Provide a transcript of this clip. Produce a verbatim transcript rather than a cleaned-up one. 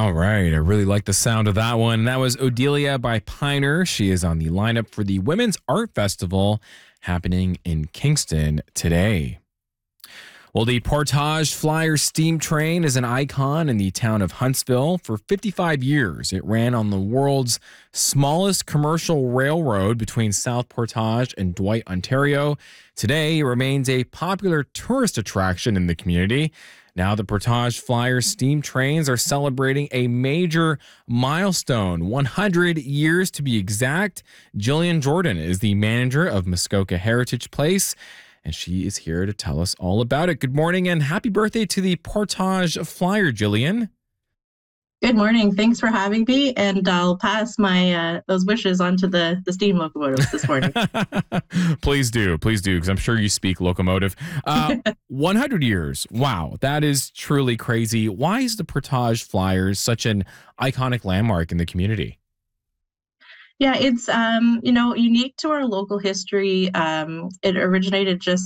All right. I really like the sound of that one. That was Odelia by Piner. She is on the lineup for the Women's Art Festival happening in Kingston today. Well, the Portage Flyer steam train is an icon in the town of Huntsville. For fifty-five years, it ran on the world's smallest commercial railroad between South Portage and Dwight, Ontario. Today, it remains a popular tourist attraction in the community. Now, the Portage Flyer steam trains are celebrating a major milestone, one hundred years to be exact. Jillian Jordan is the manager of Muskoka Heritage Place, and she is here to tell us all about it. Good morning and happy birthday to the Portage Flyer, Jillian. Good morning. Thanks for having me, and I'll pass my uh, those wishes onto the the steam locomotives this morning. Please do, please do, because I'm sure you speak locomotive. Uh, one hundred years. Wow, that is truly crazy. Why is the Portage Flyers such an iconic landmark in the community? Yeah, it's um, you know unique to our local history. Um, it originated just